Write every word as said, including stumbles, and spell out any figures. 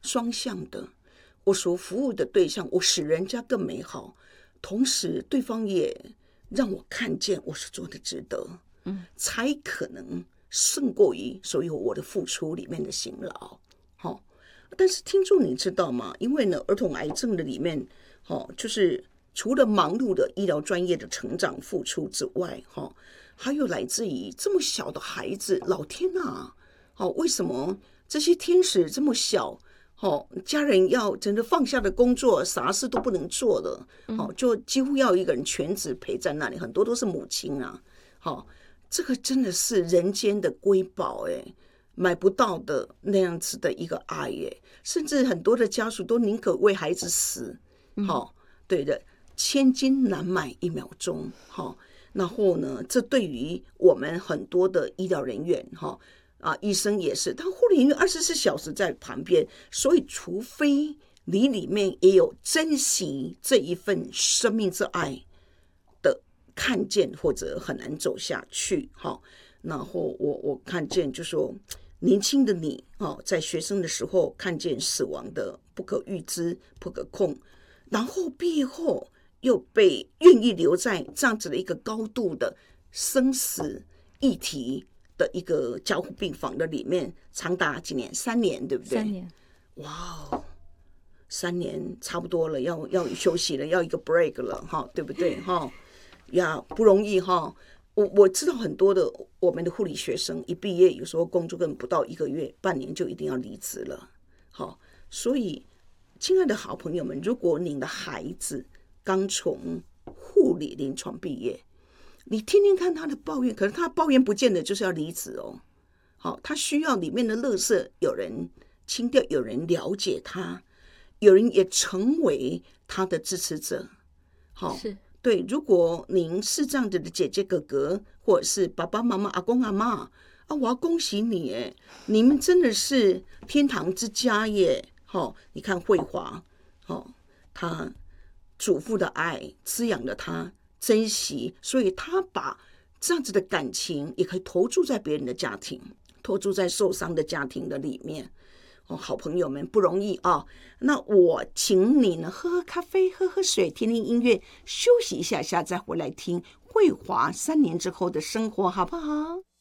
双向的，我所服务的对象，我使人家更美好，同时对方也让我看见我是做的值得，嗯，才可能胜过于所有我的付出里面的辛劳。哦，但是听众你知道吗？因为呢，儿童癌症的里面，哦，就是除了忙碌的医疗专业的成长付出之外，哦，还有来自于这么小的孩子，老天啊，哦，为什么这些天使这么小？哦，家人要真的放下的工作，啥事都不能做了，哦，就几乎要一个人全职陪在那里，很多都是母亲啊，哦，这个真的是人间的瑰宝哎，买不到的那样子的一个爱哎，甚至很多的家属都宁可为孩子死，好、哦，对的，千金难买一秒钟，好、哦，然后呢，这对于我们很多的医疗人员哈。哦啊，医生也是，他护理人员二十四小时在旁边，所以除非你里面也有珍惜这一份生命之爱的看见，或者很难走下去。哈，然后我我看见就说，年轻的你哦，在学生的时候看见死亡的不可预知、不可控，然后毕业后又被愿意留在这样子的一个高度的生死议题的一个加护病房的里面，长达几年？三年，对不对？ 三年。 哇哦，三年差不多了，要要休息了，要一个 break 了，哈，对不对？哈，呀，不容易哈。我我知道很多的我们的护理学生一毕业，有时候工作根本不到一个月、半年就一定要离职了。好，所以亲爱的好朋友们，如果您的孩子刚从护理临床毕业，你听听看他的抱怨，可是他抱怨不见得就是要离职哦。好，他需要里面的垃圾有人清掉，有人了解他，有人也成为他的支持者。好， 是对。如果您是这样子的姐姐哥哥，或者是爸爸妈妈、阿公阿嬷啊，我要恭喜你耶，你们真的是天堂之家耶。好，你看慧华，好，他祖父的爱滋养了他。珍惜，所以他把这样子的感情也可以投注在别人的家庭，投注在受伤的家庭的里面。哦，好朋友们不容易啊！那我请你呢，喝喝咖啡，喝喝水，听听音乐，休息一下下，再回来听慧华三年之后的生活，好不好？